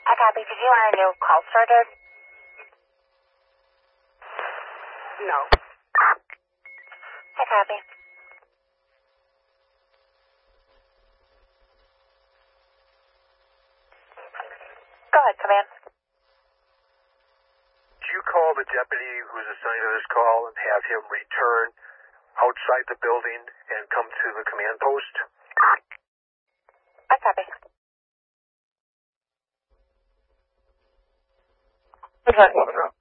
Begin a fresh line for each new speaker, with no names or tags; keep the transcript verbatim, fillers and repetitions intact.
I copy. Did you want a new call started?
No.
I copy. Go ahead, come in.
Do you call the deputy who's assigned to this call and have him return outside the building and come to the command post?
I copy.
Okay.